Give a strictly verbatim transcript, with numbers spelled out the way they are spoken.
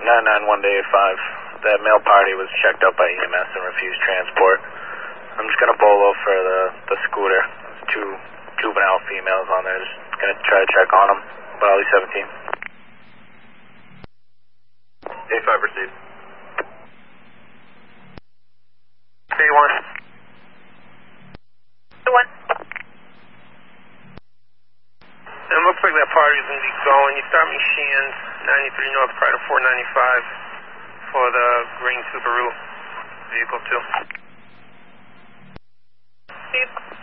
nine nine one to eight five. That male party was checked out by E M S and refused transport. I'm just going to bolo for the, the scooter. There's two juvenile females on there. Just going to try to check on them. Bali seventeen. eight five received. A one. A one. It looks like that party's going to be going. You start me Sheehan, ninety-three North Pride of four ninety-five for the green Subaru vehicle two. Vehicle.